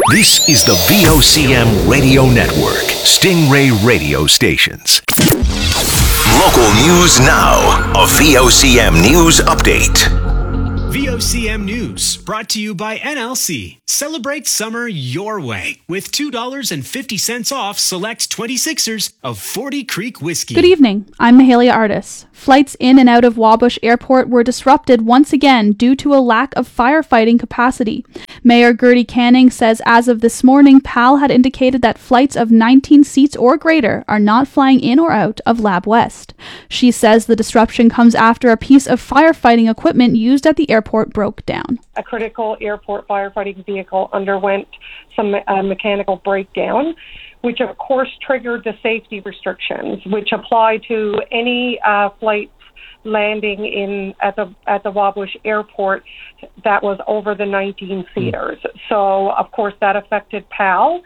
This is the VOCM Radio Network, Stingray Radio Stations. Local news now. A VOCM News Update. VOCM News, brought to you by NLC. Celebrate summer your way with $2.50 off select 26ers of 40 Creek Whiskey. Good evening. I'm Mahalia Artis. Flights in and out of Wabush Airport were disrupted once again due to a lack of firefighting capacity. Mayor Gertie Canning says as of this morning, PAL had indicated that flights of 19 seats or greater are not flying in or out of Lab West. She says the disruption comes after a piece of firefighting equipment used at the airport broke down. A critical airport firefighting vehicle underwent some mechanical breakdown, which of course triggered the safety restrictions, which apply to any flights landing at the Wabush Airport that was over the 19 seaters. So of course that affected PAL.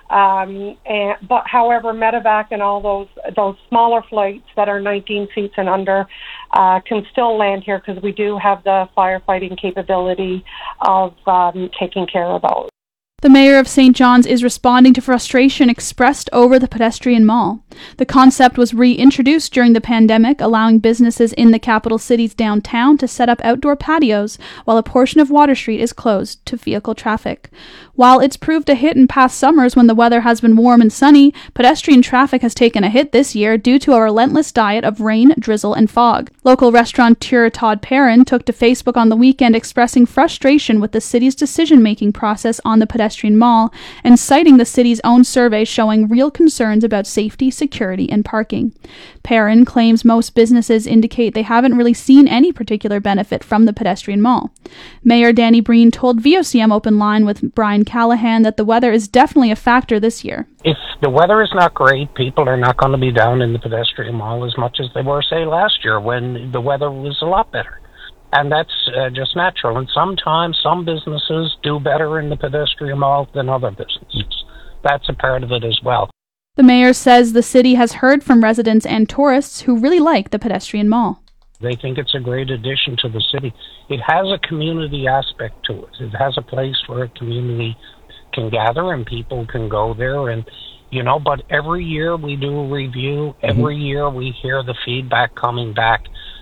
But however, Medevac and all those smaller flights that are 19 seats and under can still land here because we do have the firefighting capability of taking care of those. The mayor of St. John's is responding to frustration expressed over the pedestrian mall. The concept was reintroduced during the pandemic, allowing businesses in the capital city's downtown to set up outdoor patios while a portion of Water Street is closed to vehicle traffic. While it's proved a hit in past summers when the weather has been warm and sunny, pedestrian traffic has taken a hit this year due to a relentless diet of rain, drizzle, and fog. Local restaurateur Todd Perrin took to Facebook on the weekend expressing frustration with the city's decision-making process on the pedestrian mall and citing the city's own survey showing real concerns about safety, security, and parking. Perrin claims most businesses indicate they haven't really seen any particular benefit from the pedestrian mall. Mayor Danny Breen told VOCM Open Line with Brian Callahan that the weather is definitely a factor this year. If the weather is not great, people are not going to be down in the pedestrian mall as much as they were, say, last year when the weather was a lot better. And that's just natural. And sometimes some businesses do better in the pedestrian mall than other businesses. That's a part of it as well. The mayor says the city has heard from residents and tourists who really like the pedestrian mall. They think it's a great addition to the city. It has a community aspect to it. It has a place where a community can gather and people can go there. And, but every year we do a review. Every year we hear the feedback coming back.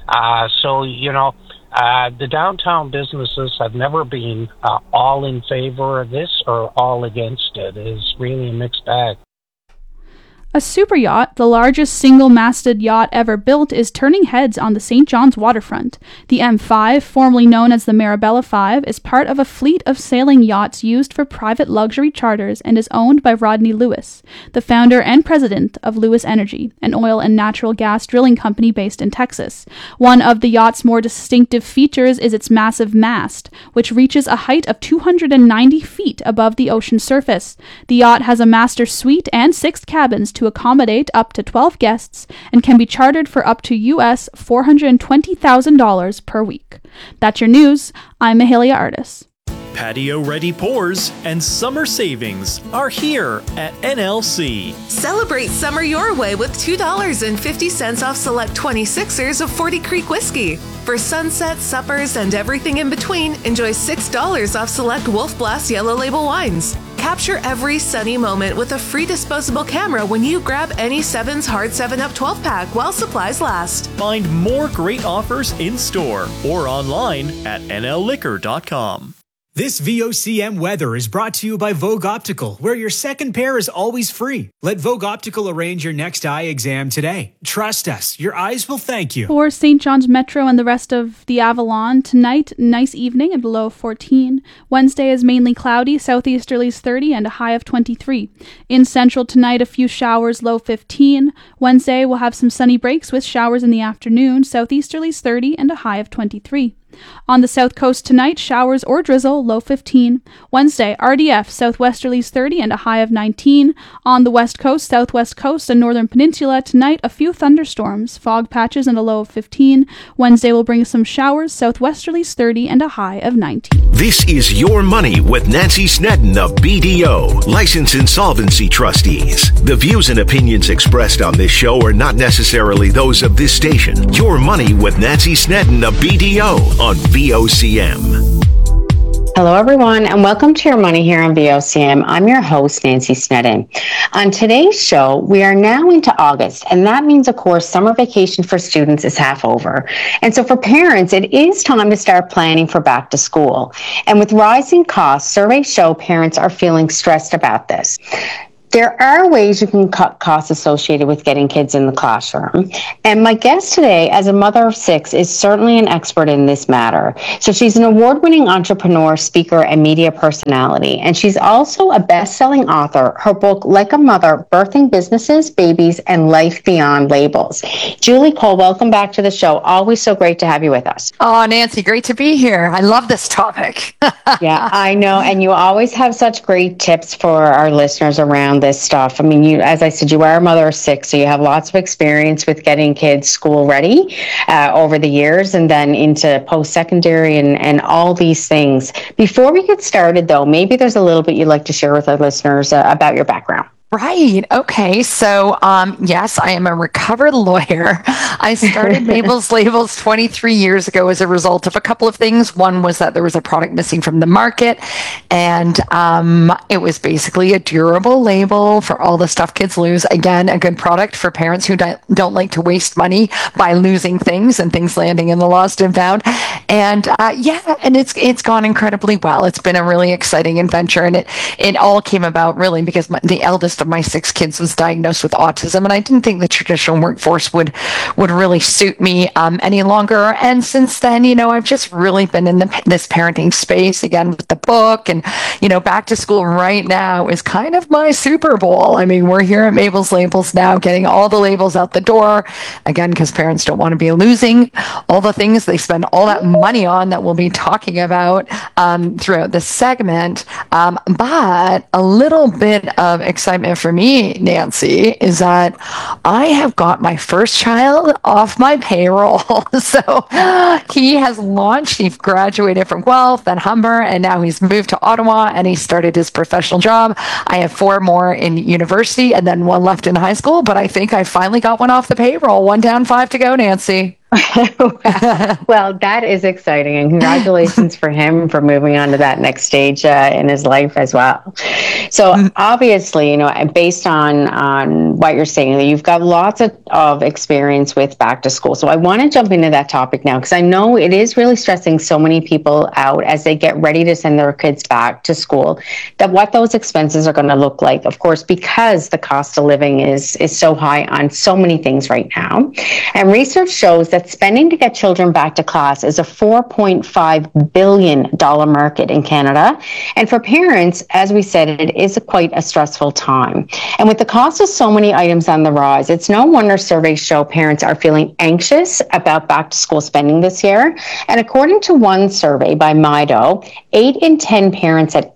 The downtown businesses have never been all in favor of this or all against it. It's really a mixed bag. A super yacht, the largest single-masted yacht ever built, is turning heads on the St. John's waterfront. The M5, formerly known as the Marabella 5, is part of a fleet of sailing yachts used for private luxury charters and is owned by Rodney Lewis, the founder and president of Lewis Energy, an oil and natural gas drilling company based in Texas. One of the yacht's more distinctive features is its massive mast, which reaches a height of 290 feet above the ocean surface. The yacht has a master suite and 6 cabins to accommodate up to 12 guests and can be chartered for up to US $420,000 per week. That's your news. I'm Mahalia Artis. Patio-ready pours and summer savings are here at NLC. Celebrate summer your way with $2.50 off select 26ers of 40 Creek Whiskey. For sunset, suppers, and everything in between, enjoy $6 off select Wolf Blast Yellow Label wines. Capture every sunny moment with a free disposable camera when you grab any Sevens Hard 7-Up 12-pack while supplies last. Find more great offers in-store or online at nlliquor.com. This VOCM weather is brought to you by Vogue Optical, where your second pair is always free. Let Vogue Optical arrange your next eye exam today. Trust us, your eyes will thank you. For St. John's Metro and the rest of the Avalon, tonight, nice evening at low 14. Wednesday is mainly cloudy, southeasterlies 30 and a high of 23. In Central tonight, a few showers, low 15. Wednesday, we'll have some sunny breaks with showers in the afternoon, southeasterlies 30 and a high of 23. On the south coast tonight, showers or drizzle, low 15. Wednesday, RDF, southwesterlies 30 and a high of 19. On the west coast, southwest coast, and northern peninsula, tonight a few thunderstorms, fog patches and a low of 15. Wednesday will bring some showers, southwesterlies 30 and a high of 19. This is Your Money with Nancy Snedden of BDO, Licensed Insolvency Trustees. The views and opinions expressed on this show are not necessarily those of this station. Your Money with Nancy Snedden of BDO on VOCM. Hello, everyone, and welcome to Your Money here on VOCM. I'm your host, Nancy Snedden. On today's show, we are now into August, and that means, of course, summer vacation for students is half over. And so for parents, it is time to start planning for back to school. And with rising costs, surveys show parents are feeling stressed about this. There are ways you can cut costs associated with getting kids in the classroom. And my guest today, as a mother of 6, is certainly an expert in this matter. So she's an award-winning entrepreneur, speaker, and media personality. And she's also a best-selling author. Her book, Like a Mother, Birthing Businesses, Babies, and Life Beyond Labels. Julie Cole, welcome back to the show. Always so great to have you with us. Oh, Nancy, great to be here. I love this topic. Yeah, I know. And you always have such great tips for our listeners around this stuff. I mean, you, as I said, you are a mother of 6, so you have lots of experience with getting kids school ready over the years, and then into post-secondary and all these things. Before we get started, though, maybe there's a little bit you'd like to share with our listeners about your background. Right. Okay. So, yes, I am a recovered lawyer. I started Mabel's Labels 23 years ago as a result of a couple of things. One was that there was a product missing from the market, and it was basically a durable label for all the stuff kids lose. Again, a good product for parents who don't like to waste money by losing things and things landing in the lost and found. And and it's gone incredibly well. It's been a really exciting adventure, and it all came about really because the eldest of my 6 kids was diagnosed with autism, and I didn't think the traditional workforce would really suit me any longer. And since then, I've just really been in this parenting space again with the book, and back to school right now is kind of my Super Bowl. I mean, we're here at Mabel's Labels now, getting all the labels out the door again because parents don't want to be losing all the things they spend all that money on that we'll be talking about throughout this segment. But a little bit of excitement for me, Nancy, is that I have got my first child off my payroll. So he has launched, he graduated from Guelph, then Humber, and now he's moved to Ottawa and he started his professional job. I have 4 more in university and then 1 left in high school, but I think I finally got one off the payroll. 1 down, 5 to go, Nancy. Well, that is exciting, and congratulations for him for moving on to that next stage in his life as well. So obviously, based on what you're saying, you've got lots of experience with back to school. So I want to jump into that topic now, because I know it is really stressing so many people out as they get ready to send their kids back to school, that what those expenses are going to look like, of course, because the cost of living is so high on so many things right now. And research shows that spending to get children back to class is a $4.5 billion market in Canada. And for parents, as we said, it is quite a stressful time. And with the cost of so many items on the rise, it's no wonder surveys show parents are feeling anxious about back to school spending this year. And according to one survey by Mido, 8 in 10 parents at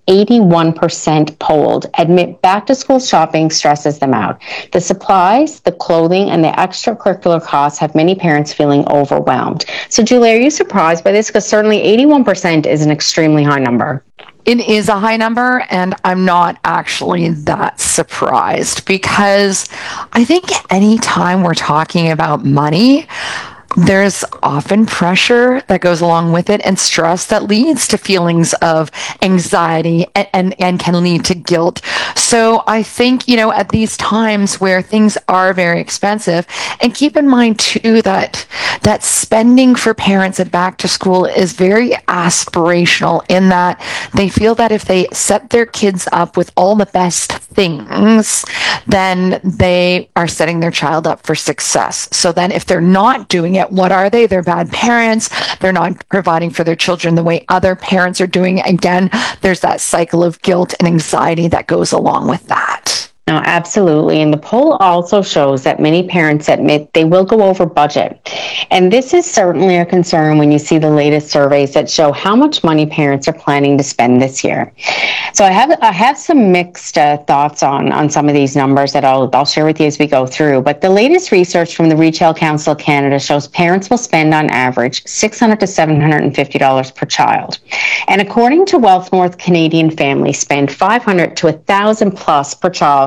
81% polled admit back to school shopping stresses them out. The supplies, the clothing, and the extracurricular costs have many parents feeling overwhelmed. So, Julie, are you surprised by this? Because certainly 81% is an extremely high number. It is a high number, and I'm not actually that surprised, because I think anytime we're talking about money, there's often pressure that goes along with it and stress that leads to feelings of anxiety and can lead to guilt. So I think, at these times where things are very expensive, and keep in mind too that spending for parents at back to school is very aspirational, in that they feel that if they set their kids up with all the best things, then they are setting their child up for success. So then if they're not doing it, what are they? They're bad parents. They're not providing for their children the way other parents are doing. Again, there's that cycle of guilt and anxiety that goes along with that. No, absolutely. And the poll also shows that many parents admit they will go over budget. And this is certainly a concern when you see the latest surveys that show how much money parents are planning to spend this year. So I have some mixed thoughts on some of these numbers that I'll share with you as we go through. But the latest research from the Retail Council of Canada shows parents will spend on average $600 to $750 per child. And according to Wealth North, Canadian families spend $500 to $1,000 plus per child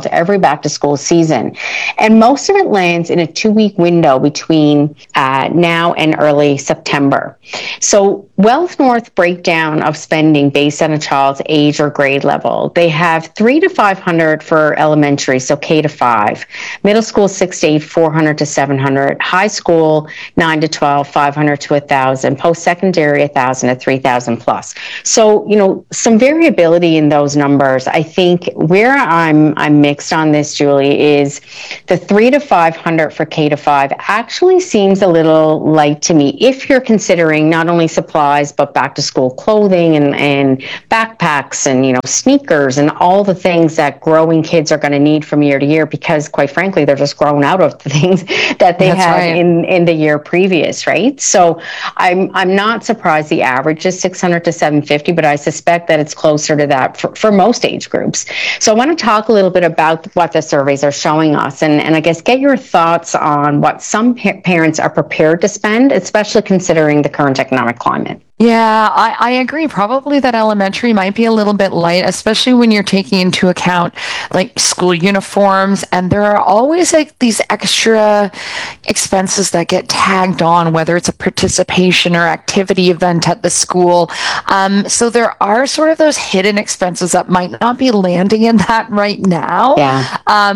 every back to school season. And most of it lands in a 2-week window between now and early September. So Wealth North breakdown of spending based on a child's age or grade level. They have $300 to $500 for elementary, so K to 5. Middle school 6 to 8, $400 to $700. High school 9 to 12, $500 to $1,000. Post-secondary $1,000 to $3,000 plus. So, you know, some variability in those numbers. I think where I'm mixed on this, Julie, is the $300 to $500 for K to 5 actually seems a little light to me if you're considering not only supplies but back to school clothing and backpacks and, you know, sneakers and all the things that growing kids are going to need from year to year, because quite frankly they're just growing out of the things that they had in the year previous, right? So I'm not surprised the average is $600 to $750, but I suspect that it's closer to that for most age groups. So I want to talk a little bit about what the surveys are showing us, and I guess get your thoughts on what some parents are prepared to spend, especially considering the current economic climate. Yeah, I agree. Probably that elementary might be a little bit light, especially when you're taking into account like school uniforms. And there are always like these extra expenses that get tagged on, whether it's a participation or activity event at the school. So there are sort of those hidden expenses that might not be landing in that right now. Yeah.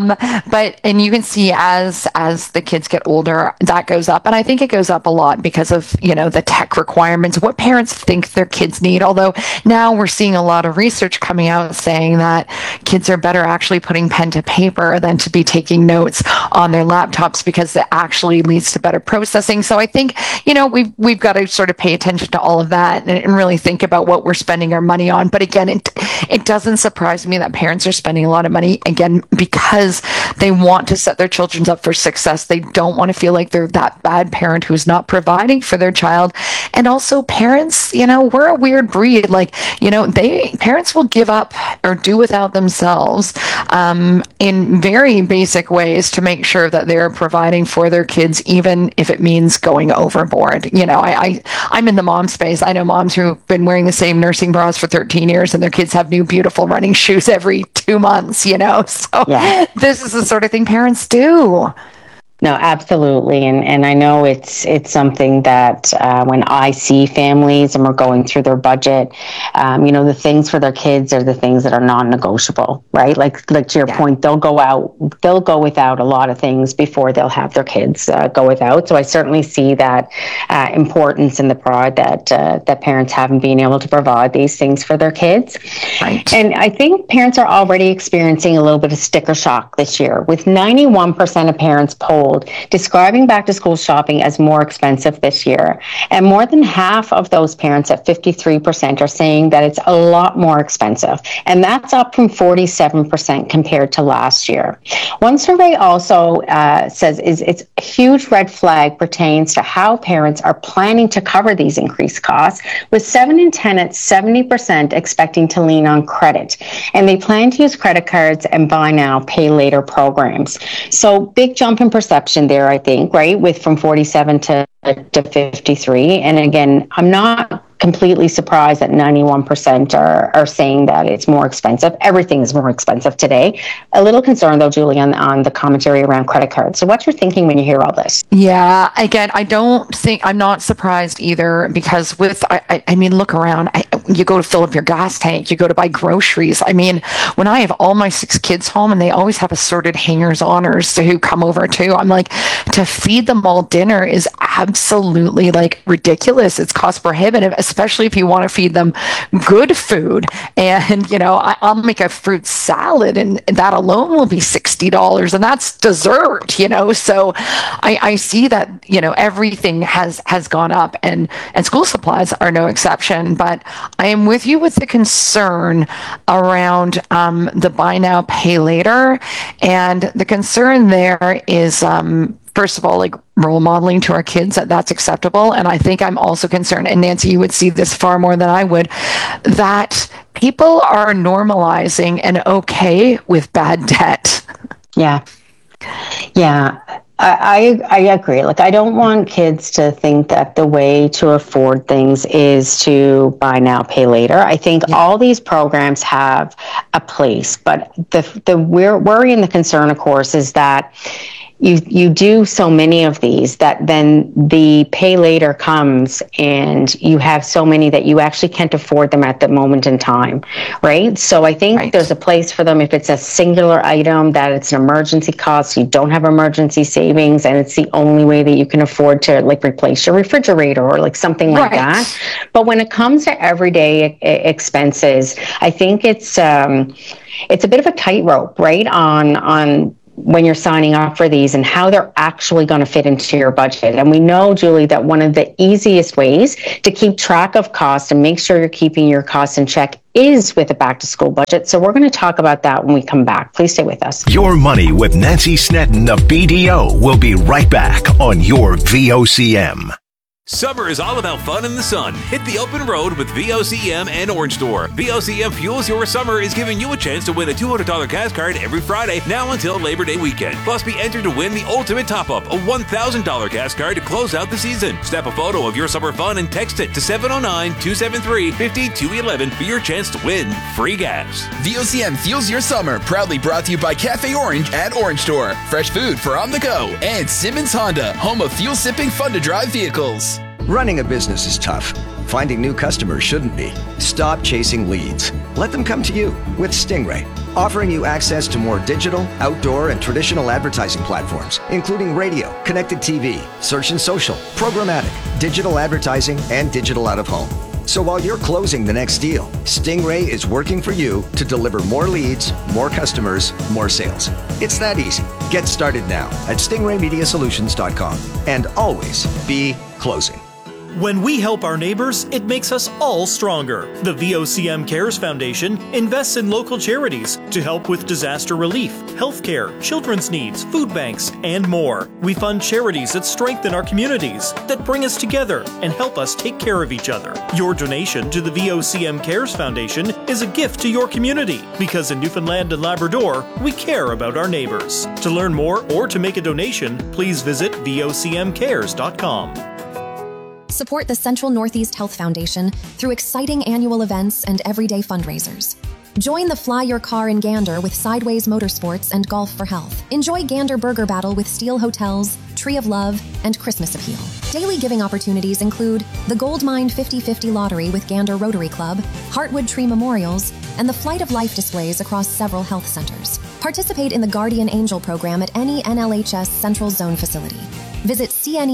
And you can see as the kids get older, that goes up. And I think it goes up a lot because of, you know, the tech requirements, what parents think their kids need. Although now we're seeing a lot of research coming out saying that kids are better actually putting pen to paper than to be taking notes on their laptops, because it actually leads to better processing. So I think, you know, we've got to sort of pay attention to all of that and really think about what we're spending our money on. But again, it doesn't surprise me that parents are spending a lot of money, again, because they want to set their children up for success. They don't want to feel like they're that bad parent who's not providing for their child. And also parents, you know, we're a weird breed. Like, you know, parents will give up or do without themselves in very basic ways to make sure that they're providing for their kids, even if it means going overboard. You know, I'm in the mom space. I know moms who've been wearing the same nursing bras for 13 years and their kids have new beautiful running shoes every 2 months, you know. So yeah. This is the sort of thing parents do. No, absolutely. And I know it's something that when I see families and we're going through their budget, you know, the things for their kids are the things that are non-negotiable, right? Like to your point, they'll go without a lot of things before they'll have their kids go without. So I certainly see that importance in the pride that parents haven't been able to provide these things for their kids. Right. And I think parents are already experiencing a little bit of sticker shock this year, with 91% of parents polled describing back to school shopping as more expensive this year. And more than half of those parents at 53% are saying that it's a lot more expensive. And that's up from 47% compared to last year. One survey also says it's a huge red flag pertains to how parents are planning to cover these increased costs, with 7 in 10 at 70% expecting to lean on credit. And they plan to use credit cards and buy now, pay later programs. So big jump in perception there, I think, right? With from 47 to 53. And again, I'm not completely surprised that 91% are saying that it's more expensive. Everything is more expensive today. A little concerned though, Julie, on the commentary around credit cards. So what's your thinking when you hear all this? Yeah, again, I'm not surprised either, because I mean, look around. You go to fill up your gas tank, you go to buy groceries. I mean, when I have all my 6 kids home and they always have assorted hangers-oners who come over too, I'm like, to feed them all dinner is absolutely like ridiculous. It's cost prohibitive, especially if you want to feed them good food. And, you know, I'll make a fruit salad and that alone will be $60, and that's dessert, you know. So I see that, you know, everything has gone up, and school supplies are no exception. But I am with you with the concern around the buy now, pay later. And the concern there is, first of all, like role modeling to our kids that's acceptable. And I think I'm also concerned, and Nancy, you would see this far more than I would, that people are normalizing and okay with bad debt. Yeah. I agree. Like, I don't want kids to think that the way to afford things is to buy now, pay later. I think all these programs have a place, but the worry and the concern, of course, is that you do so many of these that then the pay later comes and you have so many that you actually can't afford them at the moment in time, right? So I think there's a place for them if it's a singular item, that it's an emergency cost, you don't have emergency savings, and it's the only way that you can afford to like replace your refrigerator or like something like that. But when it comes to everyday expenses, I think it's a bit of a tightrope, right? On when you're signing up for these and how they're actually going to fit into your budget. And we know, Julie, that one of the easiest ways to keep track of costs and make sure you're keeping your costs in check is with a back to school budget. So we're going to talk about that when we come back. Please stay with us. Your Money with Nancy Snedden of BDO will be right back on your VOCM. Summer is all about fun in the sun. Hit the open road with VOCM and Orange Store. VOCM Fuels Your Summer is giving you a chance to win a $200 gas card every Friday, now until Labor Day weekend. Plus, be entered to win the ultimate top-up, a $1,000 gas card to close out the season. Snap a photo of your summer fun and text it to 709-273-5211 for your chance to win free gas. VOCM Fuels Your Summer, proudly brought to you by Cafe Orange at Orange Store. Fresh food for on the go. And Simmons Honda, home of fuel-sipping, fun-to-drive vehicles. Running a business is tough. Finding new customers shouldn't be. Stop chasing leads. Let them come to you with Stingray, offering you access to more digital, outdoor, and traditional advertising platforms, including radio, connected TV, search and social, programmatic, digital advertising, and digital out-of-home. So while you're closing the next deal, Stingray is working for you to deliver more leads, more customers, more sales. It's that easy. Get started now at stingraymediasolutions.com and always be closing. When we help our neighbors, it makes us all stronger. The VOCM Cares Foundation invests in local charities to help with disaster relief, healthcare, children's needs, food banks, and more. We fund charities that strengthen our communities, that bring us together and help us take care of each other. Your donation to the VOCM Cares Foundation is a gift to your community, because in Newfoundland and Labrador, we care about our neighbors. To learn more or to make a donation, please visit vocmcares.com. Support the Central Northeast Health Foundation through exciting annual events and everyday fundraisers. Join the Fly Your Car in Gander with Sideways Motorsports and Golf for Health. Enjoy Gander Burger Battle with Steel Hotels, Tree of Love, and Christmas Appeal. Daily giving opportunities include the Goldmine 50/50 Lottery with Gander Rotary Club, Heartwood Tree Memorials, and the Flight of Life displays across several health centers. Participate in the Guardian Angel program at any NLHS Central Zone facility. Visit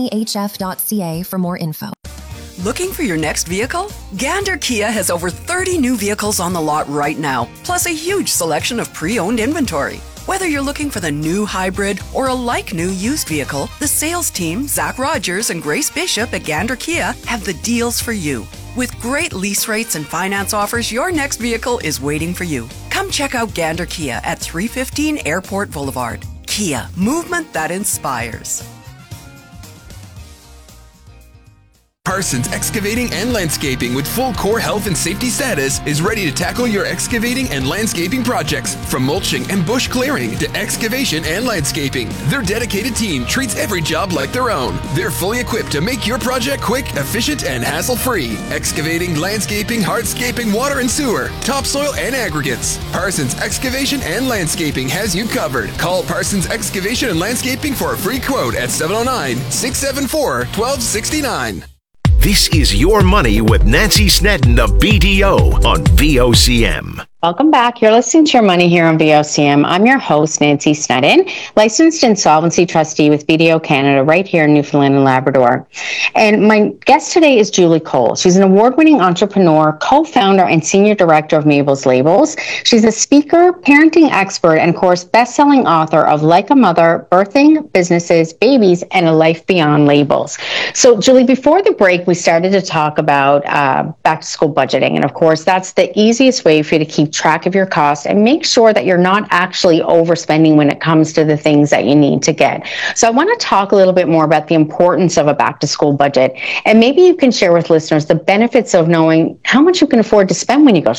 cnehf.ca for more info. Looking for your next vehicle? Gander Kia has over 30 new vehicles on the lot right now, plus a huge selection of pre-owned inventory. Whether you're looking for the new hybrid or a like-new used vehicle, the sales team, Zach Rogers and Grace Bishop at Gander Kia, have the deals for you. With great lease rates and finance offers, your next vehicle is waiting for you. Come check out Gander Kia at 315 Airport Boulevard. Kia, movement that inspires. Parsons Excavating and Landscaping, with full core health and safety status, is ready to tackle your excavating and landscaping projects. From mulching and bush clearing to excavation and landscaping, their dedicated team treats every job like their own. They're fully equipped to make your project quick, efficient, and hassle-free. Excavating, landscaping, hardscaping, water and sewer, topsoil, and aggregates. Parsons Excavation and Landscaping has you covered. Call Parsons Excavation and Landscaping for a free quote at 709-674-1269. This is Your Money with Nancy Snedden of BDO on VOCM. Welcome back. You're listening to Your Money here on VOCM. I'm your host, Nancy Snedden, licensed insolvency trustee with BDO Canada right here in Newfoundland and Labrador. And my guest today is Julie Cole. She's an award-winning entrepreneur, co-founder, and senior director of Mabel's Labels. She's a speaker, parenting expert, and, of course, best-selling author of Like a Mother, Birthing, Businesses, Babies, and a Life Beyond Labels. So, Julie, before the break, we started to talk about back-to-school budgeting. And, of course, that's the easiest way for you to keep track of your costs and make sure that you're not actually overspending when it comes to the things that you need to get. So I want to talk a little bit more about the importance of a back-to-school budget, and maybe you can share with listeners the benefits of knowing how much you can afford to spend when you go shopping.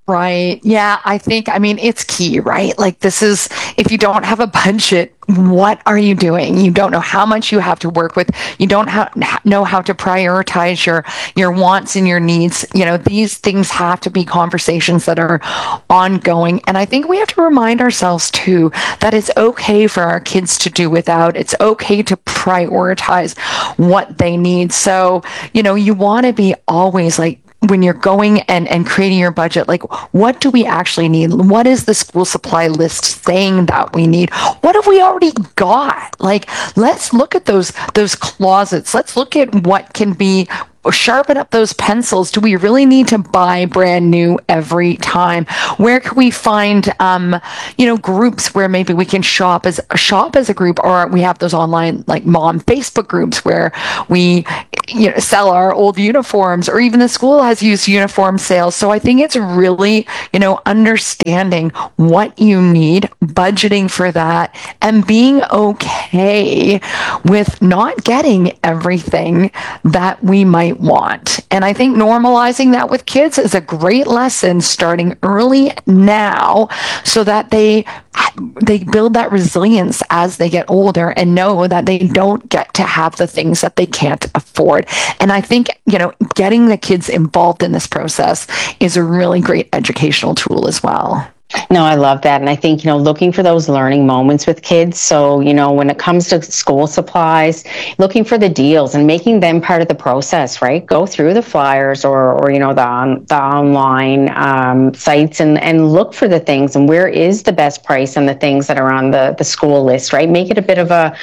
Right. Yeah, I mean, it's key, right? Like this is, if you don't have a budget, what are you doing? You don't know how much you have to work with. You don't know how to prioritize your wants and your needs. You know, these things have to be conversations that are ongoing. And I think we have to remind ourselves too, that it's okay for our kids to do without. It's okay to prioritize what they need. So, you know, you want to be always like, when you're going and creating your budget, like what do we actually need? What is the school supply list saying that we need? What have we already got? Like, let's look at those closets. Let's look at what can be, sharpen up those pencils. Do we really need to buy brand new every time? Where can we find, groups where maybe we can shop as a group, or we have those online like mom Facebook groups where we, sell our old uniforms, or even the school has used uniform sales. So I think it's really, understanding what you need, budgeting for that, and being okay with not getting everything that we might want. And I think normalizing that with kids is a great lesson, starting early now, so that they build that resilience as they get older and know that they don't get to have the things that they can't afford. And I think, getting the kids involved in this process is a really great educational tool as well. No, I love that. And I think, looking for those learning moments with kids. So, when it comes to school supplies, looking for the deals and making them part of the process, right? Go through the flyers or the online sites and look for the things and where is the best price on the things that are on the school list, right? Make it a bit of a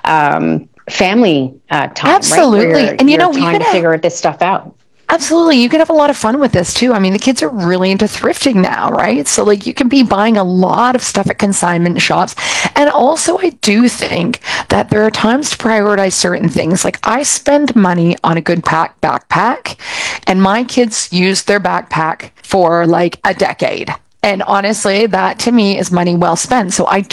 family time, absolutely. Right? And, you're trying to figure this stuff out. Absolutely. You can have a lot of fun with this too. I mean, the kids are really into thrifting now, right? So like you can be buying a lot of stuff at consignment shops. And also I do think that there are times to prioritize certain things. Like I spend money on a good backpack, and my kids use their backpack for like a decade. And honestly, that to me is money well spent. So I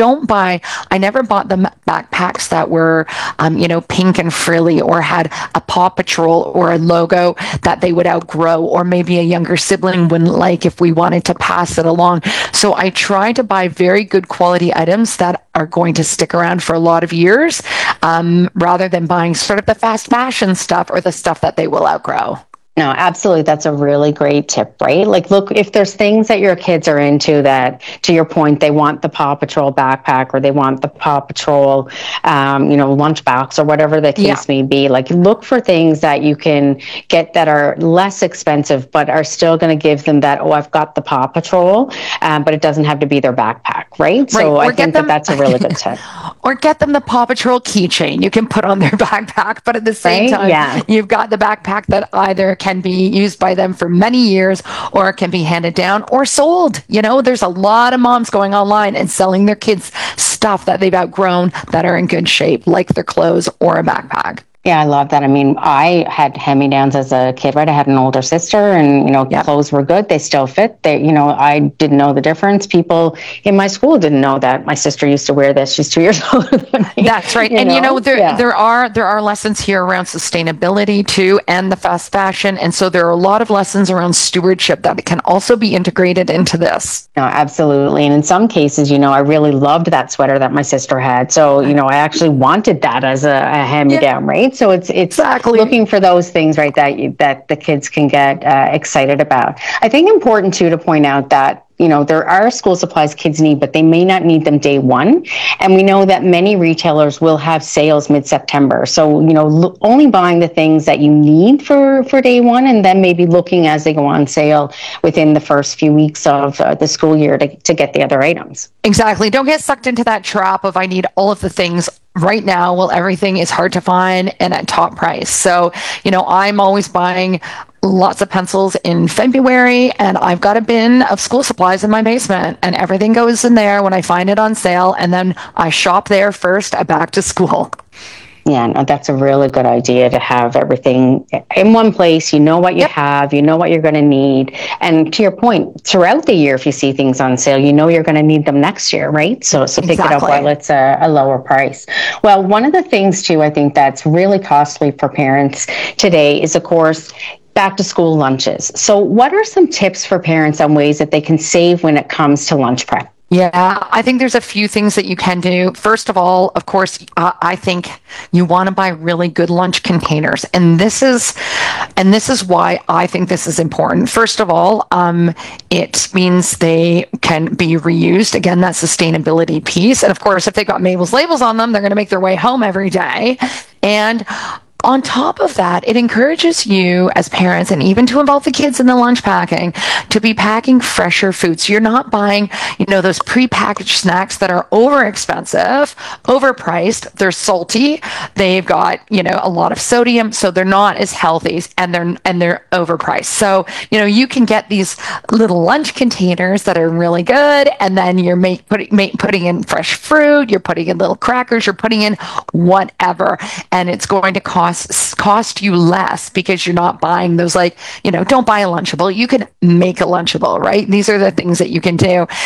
never bought the backpacks that were, pink and frilly or had a Paw Patrol or a logo that they would outgrow, or maybe a younger sibling wouldn't like if we wanted to pass it along. So I try to buy very good quality items that are going to stick around for a lot of years, rather than buying sort of the fast fashion stuff or the stuff that they will outgrow. No, absolutely. That's a really great tip, right? Like, look, if there's things that your kids are into that, to your point, they want the Paw Patrol backpack or they want the Paw Patrol, lunchbox or whatever the case may be. Like, look for things that you can get that are less expensive, but are still going to give them that, I've got the Paw Patrol, but it doesn't have to be their backpack, right? So I think that's a really good tip. Or get them the Paw Patrol keychain you can put on their backpack, but at the same time, you've got the backpack that either can be used by them for many years or can be handed down or sold. There's a lot of moms going online and selling their kids stuff that they've outgrown that are in good shape, like their clothes or a backpack. Yeah, I love that. I mean, I had hand-me-downs as a kid, right? I had an older sister and, clothes were good. They still fit. I didn't know the difference. People in my school didn't know that my sister used to wear this. She's 2 years older than me. That's right. And, there are lessons here around sustainability too, and the fast fashion. And so there are a lot of lessons around stewardship that can also be integrated into this. No, absolutely. And in some cases, I really loved that sweater that my sister had. So, I actually wanted that as a hand-me-down, right? So it's exactly looking for those things, right, that the kids can get excited about. I think important too to point out that there are school supplies kids need, but they may not need them day one. And we know that many retailers will have sales mid-September. So, only buying the things that you need for day one, and then maybe looking as they go on sale within the first few weeks of the school year to get the other items. Exactly. Don't get sucked into that trap of I need all of the things right now. Well, everything is hard to find and at top price. So, I'm always buying lots of pencils in February, and I've got a bin of school supplies in my basement, and everything goes in there when I find it on sale, and then I shop there first back to school. Yeah, no, that's a really good idea to have everything in one place. You know what you have, you know what you're going to need. And to your point, throughout the year, if you see things on sale, you're going to need them next year, right? So pick it up while it's a lower price. Well, one of the things too, I think that's really costly for parents today is, of course, back to school lunches. So what are some tips for parents on ways that they can save when it comes to lunch prep? Yeah, I think there's a few things that you can do. First of all, of course, I think you want to buy really good lunch containers. And this is why I think this is important. First of all, it means they can be reused. Again, that sustainability piece. And of course, if they've got Mabel's labels on them, they're going to make their way home every day. And on top of that, it encourages you as parents, and even to involve the kids in the lunch packing, to be packing fresher food. So you're not buying, those prepackaged snacks that are overexpensive, overpriced. They're salty. They've got, a lot of sodium, so they're not as healthy, and they're overpriced. So, you can get these little lunch containers that are really good, and then you're putting in fresh fruit, you're putting in little crackers, you're putting in whatever, and it's going to cost you less because you're not buying those, don't buy a Lunchable. You can make a Lunchable, right? These are the things that you can do.